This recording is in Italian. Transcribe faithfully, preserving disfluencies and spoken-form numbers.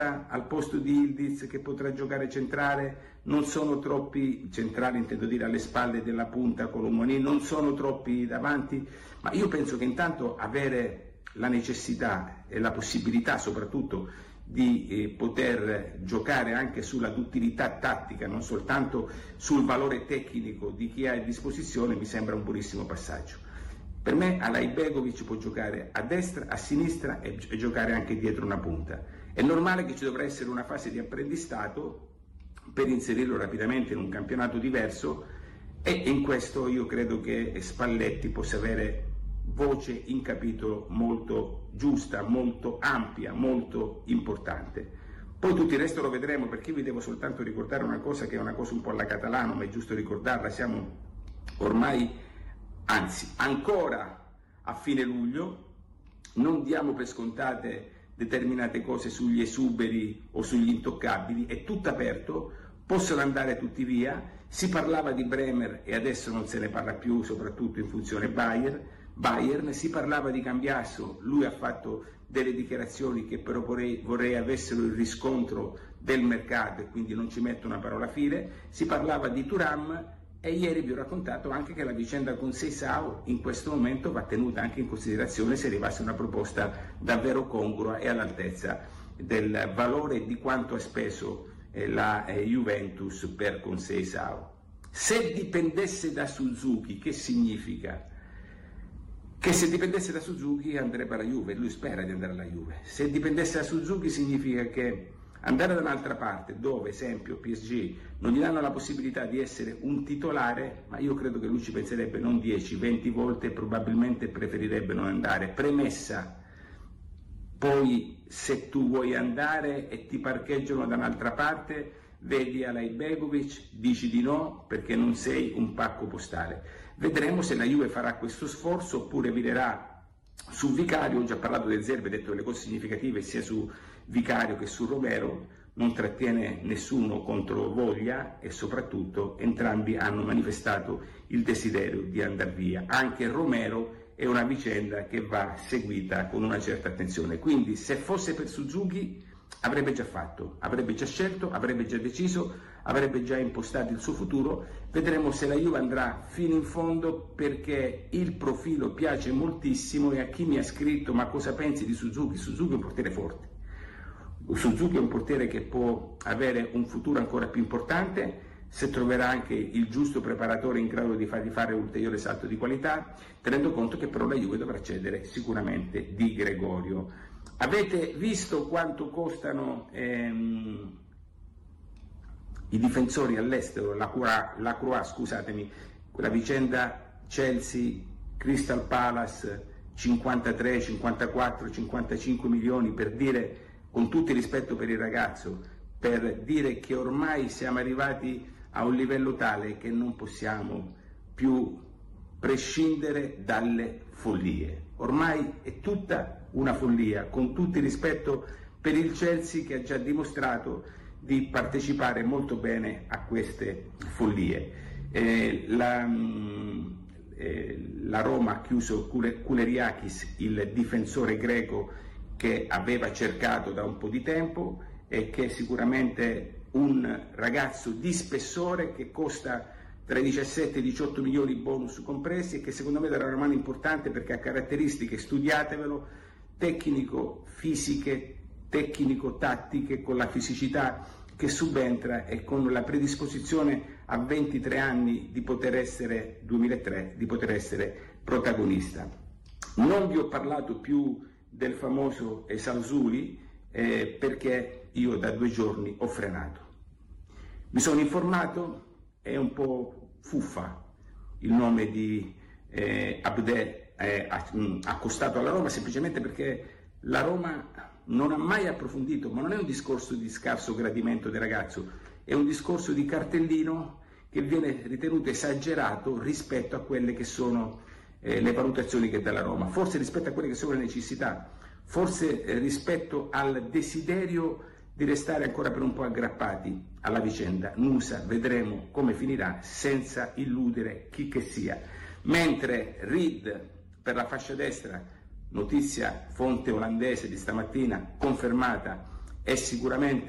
al posto di Yildiz che potrà giocare centrale, non sono troppi centrali, intendo dire alle spalle della punta Colomoni, non sono troppi davanti, ma io penso che intanto avere la necessità e la possibilità soprattutto di eh, poter giocare anche sulla duttilità tattica, non soltanto sul valore tecnico di chi ha a disposizione, mi sembra un buonissimo passaggio. Per me Alaibegovic può giocare a destra, a sinistra e, e giocare anche dietro una punta. È normale che ci dovrà essere una fase di apprendistato per inserirlo rapidamente in un campionato diverso, e in questo io credo che Spalletti possa avere voce in capitolo molto giusta, molto ampia, molto importante. Poi tutto il resto lo vedremo, perché io vi devo soltanto ricordare una cosa che è una cosa un po' alla Catalano, ma è giusto ricordarla. Siamo ormai, anzi ancora a fine luglio, non diamo per scontate determinate cose sugli esuberi o sugli intoccabili, è tutto aperto, possono andare tutti via. Si parlava di Bremer e adesso non se ne parla più, soprattutto in funzione Bayern. Bayern, si parlava di Cambiasso, lui ha fatto delle dichiarazioni che però vorrei, vorrei avessero il riscontro del mercato e quindi non ci metto una parola fine. Si parlava di Thuram e ieri vi ho raccontato anche che la vicenda con Seisao in questo momento va tenuta anche in considerazione se arrivasse una proposta davvero congrua e all'altezza del valore di quanto ha speso eh, la eh, Juventus per con Seisao. Se dipendesse da Suzuki, che significa? Che se dipendesse da Suzuki andrebbe alla Juve, lui spera di andare alla Juve. Se dipendesse da Suzuki significa che andare da un'altra parte, dove esempio P S G non gli danno la possibilità di essere un titolare, ma io credo che lui ci penserebbe non dieci, venti volte e probabilmente preferirebbe non andare. Premessa, poi se tu vuoi andare e ti parcheggiano da un'altra parte, vedi Alaibegovic, dici di no perché non sei un pacco postale. Vedremo se la Juve farà questo sforzo oppure virerà su Vicario. Ho già parlato del Zerbe, ho detto delle cose significative sia su Vicario che su Romero, non trattiene nessuno contro voglia e soprattutto entrambi hanno manifestato il desiderio di andare via. Anche Romero è una vicenda che va seguita con una certa attenzione, quindi se fosse per Suzuki avrebbe già fatto, avrebbe già scelto, avrebbe già deciso, avrebbe già impostato il suo futuro. Vedremo se la Juve andrà fino in fondo, perché il profilo piace moltissimo. E a chi mi ha scritto ma cosa pensi di Suzuki? Suzuki è un portiere forte, Suzuki è un portiere che può avere un futuro ancora più importante se troverà anche il giusto preparatore in grado di fargli fare un ulteriore salto di qualità, tenendo conto che però la Juve dovrà cedere sicuramente Di Gregorio. Avete visto quanto costano ehm, i difensori all'estero, la Croix, la Croix, scusatemi, quella vicenda Chelsea, Crystal Palace, cinquantatré, cinquantaquattro, cinquantacinque milioni, per dire, con tutto il rispetto per il ragazzo, per dire che ormai siamo arrivati a un livello tale che non possiamo più prescindere dalle follie. Ormai è tutta una follia, con tutto il rispetto per il Chelsea che ha già dimostrato di partecipare molto bene a queste follie. Eh, la, eh, la Roma ha chiuso Kouleriakis, il difensore greco che aveva cercato da un po' di tempo e che è sicuramente un ragazzo di spessore che costa tra i diciassette e i diciotto milioni bonus compresi e che secondo me darà una mano importante perché ha caratteristiche, studiatevelo, tecnico, fisiche, tecnico-tattiche, con la fisicità che subentra e con la predisposizione a ventitré anni di poter essere, duemilatré, di poter essere protagonista. Non vi ho parlato più del famoso Esalzuli eh, perché io da due giorni ho frenato. Mi sono informato, è un po' fuffa il nome di eh, Abdè eh, accostato alla Roma, semplicemente perché la Roma non ha mai approfondito, ma non è un discorso di scarso gradimento del ragazzo, è un discorso di cartellino che viene ritenuto esagerato rispetto a quelle che sono eh, le valutazioni che dà la Roma, forse rispetto a quelle che sono le necessità, forse eh, rispetto al desiderio di restare ancora per un po' aggrappati alla vicenda. Nusa, vedremo come finirà senza illudere chi che sia. Mentre Reed per la fascia destra, notizia fonte olandese di stamattina confermata, è sicuramente